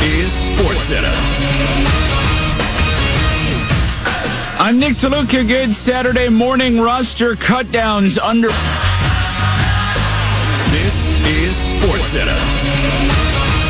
is SportsCenter. I'm Nick DeLuca. Good Saturday morning roster cutdowns under. This is SportsCenter.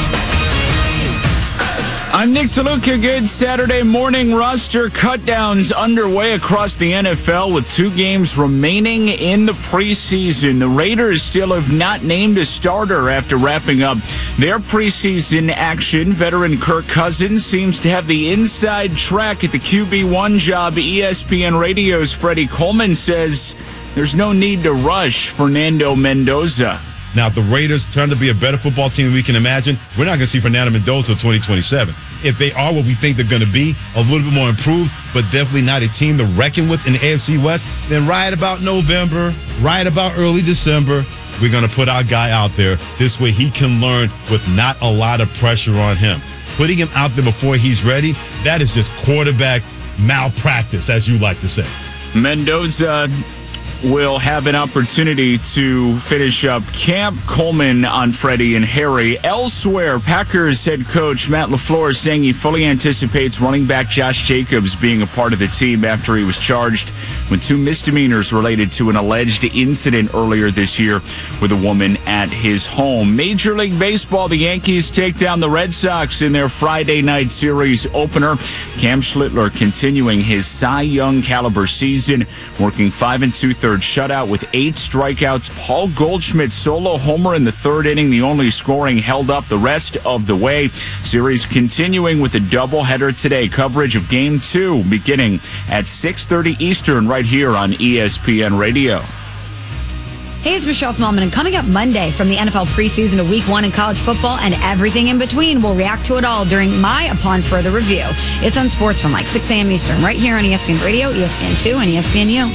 I'm Nick DeLuca. Good Saturday morning roster cutdowns underway across the NFL with 2 games remaining in the preseason. The Raiders still have not named a starter after wrapping up their preseason action. Veteran Kirk Cousins seems to have the inside track at the QB1 job. ESPN Radio's Freddie Coleman says there's no need to rush Fernando Mendoza. Now, if the Raiders turn to be a better football team than we can imagine, we're not going to see Fernando Mendoza until 2027. If they are what we think they're going to be, a little bit more improved, but definitely not a team to reckon with in the AFC West, then right about November, right about early December, we're going to put our guy out there. This way he can learn with not a lot of pressure on him. Putting him out there before he's ready, that is just quarterback malpractice, as you like to say. Mendoza will have an opportunity to finish up camp. Coleman on Freddie and Harry. Elsewhere, Packers head coach Matt LaFleur is saying he fully anticipates running back Josh Jacobs being a part of the team after he was charged with 2 misdemeanors related to an alleged incident earlier this year with a woman at his home. Major League Baseball, the Yankees take down the Red Sox in their Friday night series opener. Cam Schlittler continuing his Cy Young caliber season, working 5 2/3 shutout with 8 strikeouts. Paul Goldschmidt's solo homer in the 3rd inning, the only scoring held up the rest of the way. Series continuing with a doubleheader today. Coverage of Game 2 beginning at 6:30 Eastern right here on ESPN Radio. Hey, it's Michelle Smallman, and coming up Monday from the NFL preseason to Week 1 in college football and everything in between, we'll react to it all during my Upon Further Review. It's on Sports from like 6 a.m. Eastern, right here on ESPN Radio, ESPN2, and ESPNU.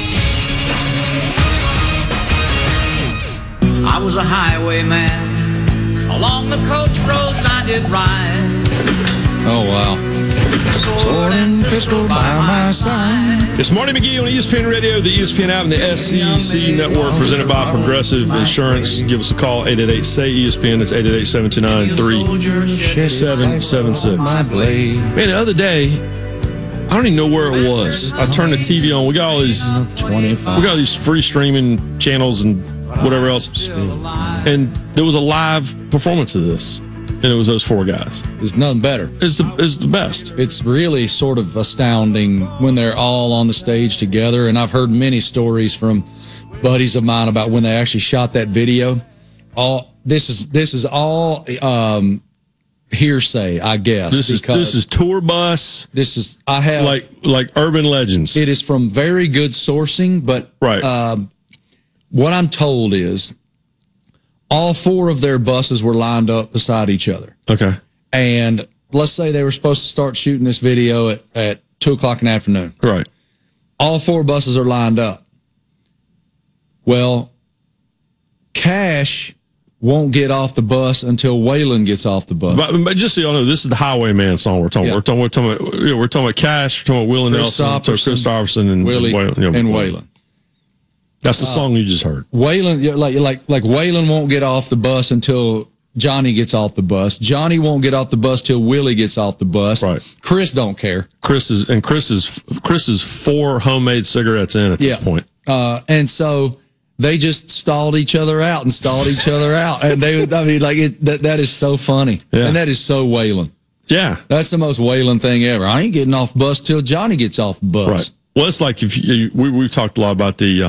I was a highwayman. Along the coach roads I did ride. Oh, wow. Sword and pistol by my side. It's Marty McGee on ESPN Radio, the ESPN app, and the SEC Network, presented by Progressive Insurance. Give us a call, 888-SAY-ESPN. That's 888-729-3776. Man, the other day, I don't even know where it was. I turned the TV on. We got all these free streaming channels and whatever else. And there was a live performance of this. And it was those 4 guys. There's nothing better. It's the best. It's really sort of astounding when they're all on the stage together. And I've heard many stories from buddies of mine about when they actually shot that video. This is all hearsay, I guess. This is tour bus. I have like urban legends. It is from very good sourcing, but right. What I'm told is all 4 of their buses were lined up beside each other. Okay. And let's say they were supposed to start shooting this video at 2 o'clock in the afternoon. Right. All 4 buses are lined up. Well, Cash won't get off the bus until Waylon gets off the bus. But just so y'all know, this is the Highwayman song we're talking. Yeah. We're talking about Cash. We're talking about Willie Nelson, Chris Christopherson, and Willie and Waylon. That's the song you just heard. Waylon, like Waylon won't get off the bus until Johnny gets off the bus. Johnny won't get off the bus till Willie gets off the bus. Right. Chris don't care. Chris is 4 homemade cigarettes in at this point. And so they just stalled each other out. And that is so funny. Yeah. And that is so Waylon. Yeah. That's the most Waylon thing ever. I ain't getting off the bus till Johnny gets off the bus. Right. Well, it's like we've talked a lot about the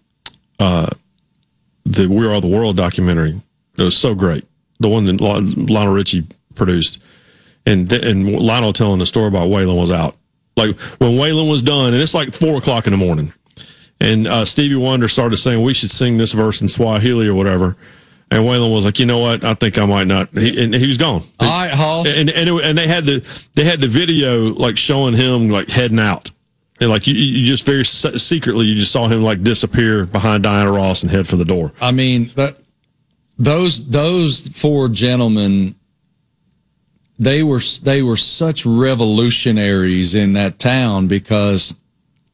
We Are the World documentary. It was so great. The one that Lionel Richie produced. And Lionel telling the story about Waylon was out. Like when Waylon was done, and it's like 4 o'clock in the morning. And Stevie Wonder started saying, we should sing this verse in Swahili or whatever. And Waylon was like, you know what? I think I might not. And he was gone. All right, Hoss. And they had the video like showing him like heading out. And like you just very secretly, you just saw him like disappear behind Diana Ross and head for the door. I mean, those 4 gentlemen, they were such revolutionaries in that town because